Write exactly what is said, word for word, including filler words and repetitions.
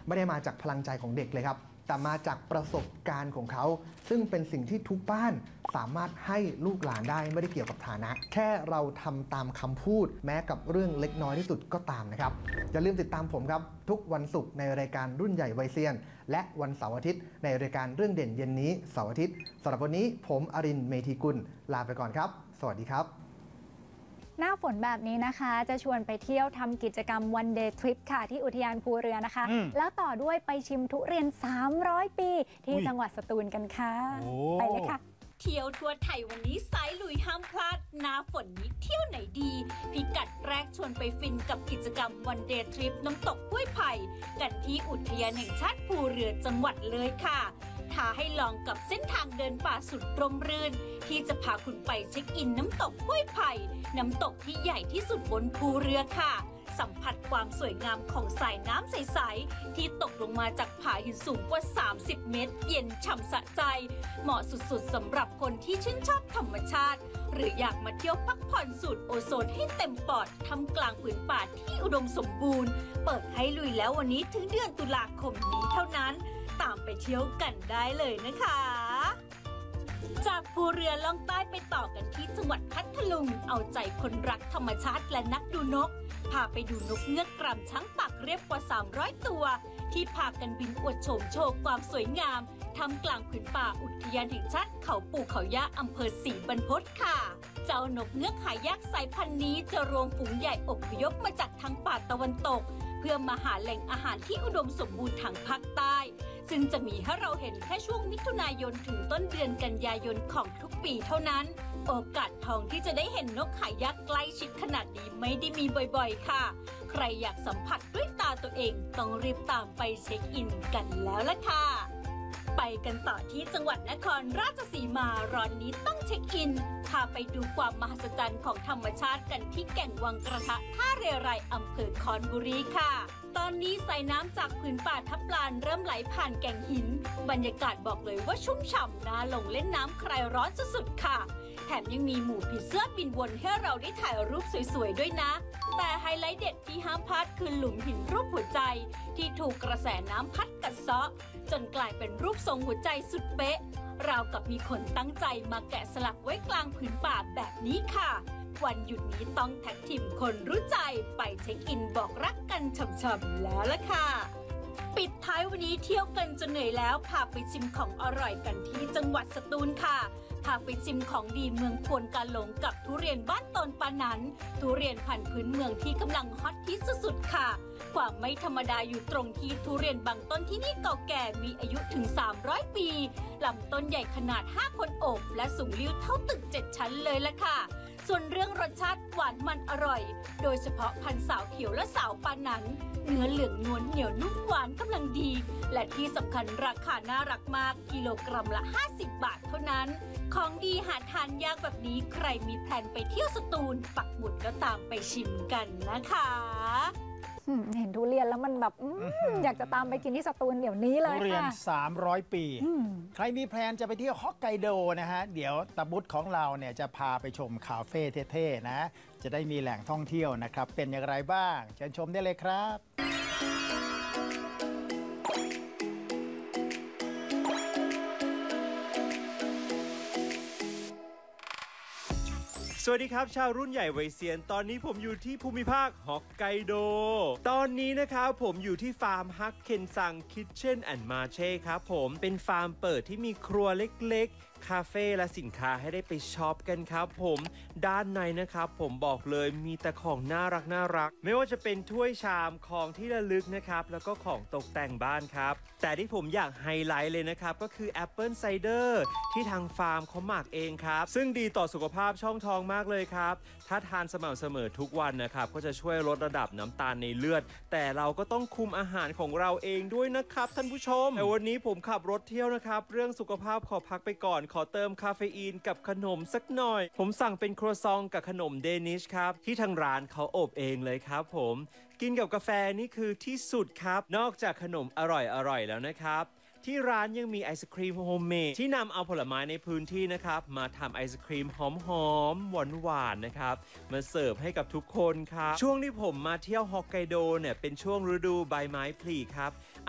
ไม่ได้มาจากพลังใจของเด็กเลยครับแต่มาจากประสบการณ์ของเขาซึ่งเป็นสิ่งที่ทุกบ้านสามารถให้ลูกหลานได้ไม่ได้เกี่ยวกับฐานะแค่เราทำตามคำพูดแม้กับเรื่องเล็กน้อยที่สุดก็ตามนะครับอย่าลืมติดตามผมครับทุกวันศุกร์ในรายการรุ่นใหญ่วัยเซียนและวันเสาร์อาทิตย์ในรายการเรื่องเด่นเย็นนี้เสาร์อาทิตย์สำหรับวันนี้ผมอรินทร์เมธีกุลลาไปก่อนครับสวัสดีครับหน้าฝนแบบนี้นะคะจะชวนไปเที่ยวทำกิจกรรม วันเดย์ทริป ค่ะที่อุทยานภูเรือนะคะแล้วต่อด้วยไปชิมทุเรียนสามร้อยปีที่จังหวัดสตูลกันค่ะไปเลยค่ะเที่ยวทั่วไทยวันนี้สายลุยห้ามพลาดหน้าฝนนี้เที่ยวไหนดีพิกัดแรกชวนไปฟินกับกิจกรรม วันเดย์ทริป น้ำตกห้วยไผ่กันที่อุทยานแห่งชาติภูเรือจังหวัดเลยค่ะท้าให้ลองกับเส้นทางเดินป่าสุดร่มรื่นที่จะพาคุณไปเช็คอินน้ำตกห้วยไผ่น้ำตกที่ใหญ่ที่สุดบนภูเรือค่ะสัมผัสความสวยงามของสายน้ำใสๆที่ตกลงมาจากผาหินสูงกว่าสามสิบเมตรเย็นฉ่ำสะใจเหมาะสุดๆสำหรับคนที่ชื่นชอบธรรมชาติหรืออยากมาเที่ยวพักผ่อนสูดโอโซนให้เต็มปอดท่ามกลางผืนป่าที่อุดมสมบูรณ์เปิดให้ลุยแล้ววันนี้ถึงเดือนตุลาคมนี้เท่านั้นตามไปเที่ยวกันได้เลยนะคะจากภูเรือล่องใต้ไปต่อกันที่จังหวัดพัทลุงเอาใจคนรักธรรมชาติและนักดูนกพาไปดูนกเงือกกรำช้างปากเรียบกว่าสามร้อยตัวที่พากันบินอวดโฉมโชว์ความสวยงามท่ามกลางผืนป่าอุทยานแห่งชาติเขาปู่เขาย่าอำเภอศรีบรรพตค่ะเจ้านกเงือกหายากสายพันธุ์นี้จะรวมฝูงใหญ่อพยพมาจากทางป่าตะวันตกเพื่อมาหาแหล่งอาหารที่อุดมสมบูรณ์ทางภาคใต้ซึ่งจะมีให้เราเห็นแค่ช่วงมิถุนายนถึงต้นเดือนกันยายนของทุกปีเท่านั้นโอกาสทองที่จะได้เห็นนกหายากใกล้ชิดขนาดนี้ไม่ได้มีบ่อยๆค่ะใครอยากสัมผัสด้วยตาตัวเองต้องรีบตามไปเช็คอินกันแล้วล่ะค่ะไปกันต่อที่จังหวัดนครราชสีมาร้อนนี้ต้องเช็คอินพาไปดูความมหัศจรรย์ของธรรมชาติกันที่แก่งวังกระทะท่าเรไรอำเภอคอนบุรีค่ะตอนนี้สายน้ำจากผืนป่าทับลานเริ่มไหลผ่านแก่งหินบรรยากาศบอกเลยว่าชุ่มฉ่ำน่าลงเล่นน้ำคลายร้อนสุดๆค่ะแถมยังมีหมู่ผีเสื้อบินวนให้เราได้ถ่ายรูปสวยๆด้วยนะแต่ไฮไลท์เด็ดที่ห้ามพลาดคือหลุมหินรูปหัวใจที่ถูกกระแสน้ำพัดกัดเซาะจนกลายเป็นรูปทรงหัวใจสุดเป๊ะราวกับมีคนตั้งใจมาแกะสลักไว้กลางผืนป่าแบบนี้ค่ะวันหยุดนี้ต้องแท็กทีมคนรู้ใจไปเช็คอินบอกรักกันช่ำๆแล้วล่ะค่ะปิดท้ายวันนี้เที่ยวกันจนเหนื่อยแล้วพาไปชิมของอร่อยกันที่จังหวัดสตูลค่ะพาไปชิมของดีเมืองควนกาหลงกับทุเรียนบ้านตนปานันทุเรียนพันธุ์พื้นเมืองที่กำลังฮอตฮิตสุดๆค่ะความไม่ธรรมดาอยู่ตรงที่ทุเรียนบางต้นที่นี่เก่าแก่มีอายุถึงสามร้อยปีลำต้นใหญ่ขนาดห้าคนโอบและสูงลิ้วเท่าตึกเจ็ดชั้นเลยล่ะค่ะส่วนเรื่องรสชาติหวานมันอร่อยโดยเฉพาะพันธุ์สาวเขียวและสาวปานันเนื้อเหลืองนวลเหนียวนุ่มหวานกำลังดีและที่สำคัญราคาน่ารักมากกิโลกรัมละห้าสิบบาทเท่านั้นของดีหาทานยากแบบนี้ใครมีแพลนไปเที่ยวสตูลปักหมุดก็ตามไปชิมกันนะคะเห็นทุเรียนแล้วมันแบบ อ, อยากจะตามไปกินที่สตูลเดี๋ยวนี้เลยค่ะทุเรียนสามร้อยปีใครมีแพลนจะไปเที่ยวฮอกไกโดนะฮะเดี๋ยวตาบุตของเราเนี่ยจะพาไปชมคาเฟ่เท่ๆนะจะได้มีแหล่งท่องเที่ยวนะครับเป็นอย่างไรบ้างเชิญชมได้เลยครับสวัสดีครับชาวรุ่นใหญ่วัยเซียนตอนนี้ผมอยู่ที่ภูมิภาคฮอกไกโดตอนนี้นะครับผมอยู่ที่ฟาร์มฮักเคนซังคิทเช่นแอนด์มาเช่ครับผมเป็นฟาร์มเปิดที่มีครัวเล็กๆคาเฟ่และสินค้าให้ได้ไปช็อปกันครับผมด้านในนะครับผมบอกเลยมีแต่ของน่ารักน่ารักไม่ว่าจะเป็นถ้วยชามของที่ระลึกนะครับแล้วก็ของตกแต่งบ้านครับแต่ที่ผมอยากไฮไลท์เลยนะครับก็คือแอปเปิลไซเดอร์ที่ทางฟาร์มเขาหมักเองครับซึ่งดีต่อสุขภาพช่องท้องมากเลยครับถ้าทานสม่ำเสมอทุกวันนะครับก็จะช่วยลดระดับน้ำตาลในเลือดแต่เราก็ต้องคุมอาหารของเราเองด้วยนะครับท่านผู้ชมแต่วันนี้ผมขับรถเที่ยวนะครับเรื่องสุขภาพขอพักไปก่อนขอเติมคาเฟอีนกับขนมสักหน่อยผมสั่งเป็นครัวซองกับขนมเดนิชครับที่ทางร้านเขาอบเองเลยครับผมกินกับกาแฟนี่คือที่สุดครับนอกจากขนมอร่อยๆแล้วนะครับที่ร้านยังมีไอศครีมโฮมเมดที่นำเอาผลไม้ในพื้นที่นะครับมาทำไอศครีมหอมๆหวานๆนะครับมาเสิร์ฟให้กับทุกคนครับช่วงที่ผมมาเที่ยวฮอกไกโดเนี่ยเป็นช่วงฤดูใบไม้ผลิครับ